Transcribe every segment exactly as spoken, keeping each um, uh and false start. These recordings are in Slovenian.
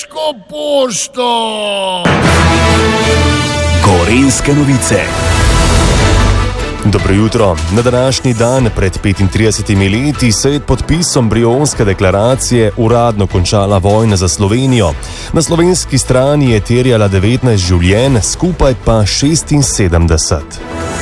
pošto. Gorenjske novice. Dobro jutro. Na današnji dan pred petintridesetimi leti se je podpisom Brionske deklaracije uradno končala vojna za Slovenijo. Na slovenski strani je terjala devetnajst življenj, skupaj pa šestinsedemdeset.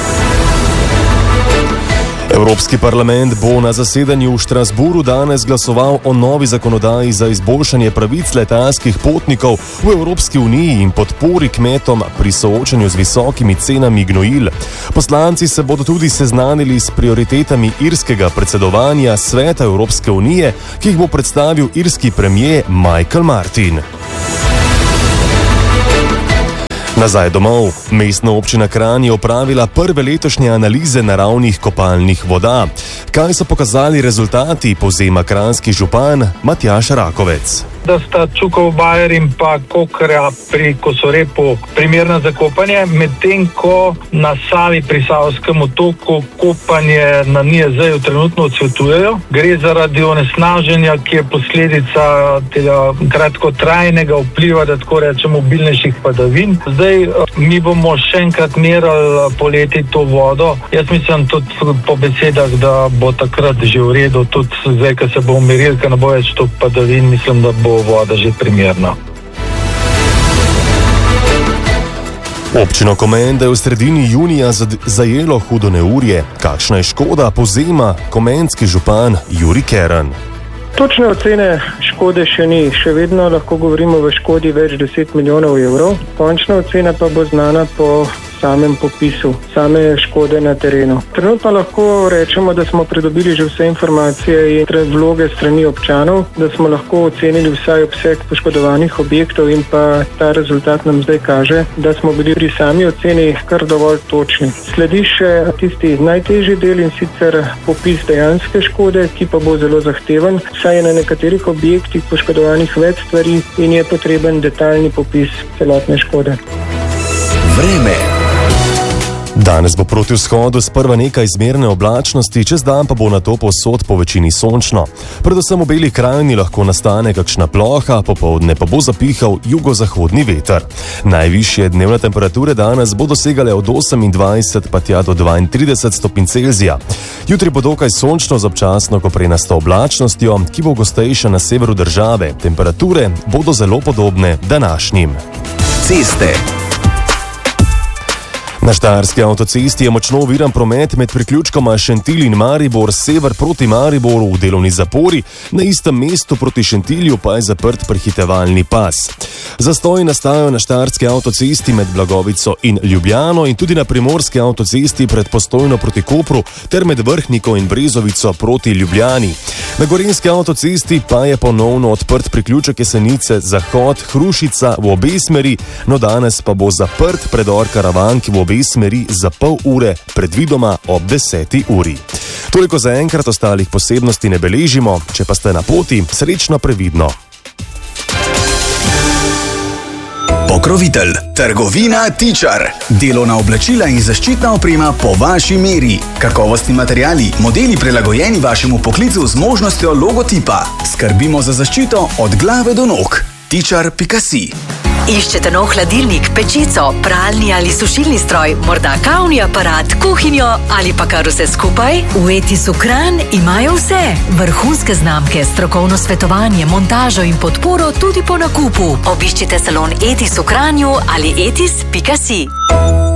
Evropski parlament bo na zasedanju v Štrasburu danes glasoval o novi zakonodaji za izboljšanje pravic letalskih potnikov v Evropski uniji in podpori kmetom pri soočanju z visokimi cenami gnojil. Poslanci se bodo tudi seznanili s prioritetami irskega predsedovanja Sveta Evropske unije, ki jih bo predstavil irski premier Michael Martin. Nazaj domov. Mestna občina Kranj je opravila prve letošnje analize naravnih kopalnih voda. Kaj so pokazali rezultati, povzema kranjski župan Matjaž Rakovec. Da sta Čukov bajer in pa Kokarja pri Kosorepu primerna za kopanje, medtem ko na Savi pri Savskem otoku kopanje na N I E Z-ju trenutno odsvetujejo. Gre zaradi onesnaženja, ki je posledica tega kratkotrajnega vpliva, da tako rečemo, obilnejših padavin. Zdaj mi bomo še enkrat merali poleti to vodo. Jaz mislim tudi po besedah, da bo takrat že v redu, tudi zdaj, ko se bomo merili, ko ne bo več to padavin, mislim, da bo voda že primerna. Občino Komenda je v sredini junija zajelo hudo neurje. Kakšna je škoda, povzema komendski župan Jurij Kern. Točne ocene škode še ni. Še vedno lahko govorimo v škodi več deset milijonov evrov. Končna ocena pa bo znana po samem popisu, same škode na terenu. Trenutno lahko rečemo, da smo pridobili že vse informacije in vloge strani občanov, da smo lahko ocenili vsaj obseg poškodovanih objektov in pa ta rezultat nam zdaj kaže, da smo bili pri sami oceni kar dovolj točni. Sledi še tisti najtežji del in sicer popis dejanske škode, ki pa bo zelo zahteven, saj je na nekaterih objektih poškodovanih več stvari in je potreben detaljni popis celotne škode. Vreme. Danes bo proti vzhodu sprva nekaj izmerne oblačnosti, čez dan pa bo nato povsod po večini sončno. Predvsem v Beli krajini lahko nastane kakšna ploha, popoldne pa bo zapihal jugozahodni veter. Najvišje dnevne temperature danes bodo segale od osemindvajset pa tja do dvaintrideset stopinj Celzija. Jutri bo dokaj sončno z občasno koprenasto oblačnostjo, ki bo gostejša na severu države. Temperature bodo zelo podobne današnjim. Ceste. Na štajerski avtocesti je močno oviran promet med priključkoma Šentilj in Maribor, sever proti Mariboru v delovni zapori, na istem mestu proti Šentilju pa je zaprt prehitevalni pas. Zastoji nastajajo na štajerski avtocesti med Blagovico in Ljubljano in tudi na primorski avtocesti pred Postojno proti Kopru ter med Vrhniko in Brezovico proti Ljubljani. Na gorenjski avtocesti pa je ponovno odprt priključek Jesenice Zahod Hrušica v obe smeri, no danes pa bo zaprt predor Karavank v obe smeri za pol ure, predvidoma ob deseti uri. Toliko za enkrat, ostalih posebnosti ne beležimo, če pa ste na poti, srečno previdno. Pokrovitelj, trgovina Tičar. Delovna oblačila in zaščitna oprema po vaši meri. Kakovostni materiali, modeli prilagojeni vašemu poklicu z možnostjo logotipa. Skrbimo za zaščito od glave do nog. tičar pika si. Iščete nov hladilnik, pečico, pralni ali sušilni stroj, morda kavni aparat, kuhinjo ali pa kar vse skupaj? V Etisu Kranj imajo vse. Vrhunske znamke, strokovno svetovanje, montažo in podporo tudi po nakupu. Obiščite salon Etis v Kranju ali etis pika si.